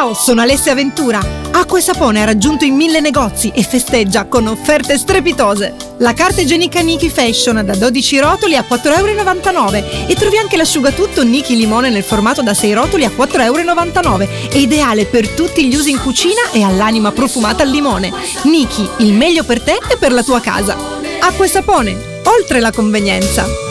Ciao, sono Alessia Ventura. Acqua e Sapone ha raggiunto i 1000 negozi e festeggia con offerte strepitose. La carta igienica Niki Fashion da 12 rotoli a 4,99 € e trovi anche l'asciugatutto Niki Limone nel formato da 6 rotoli a 4,99 €. È ideale per tutti gli usi in cucina e all'anima profumata al limone. Niki, il meglio per te e per la tua casa. Acqua e Sapone, oltre la convenienza.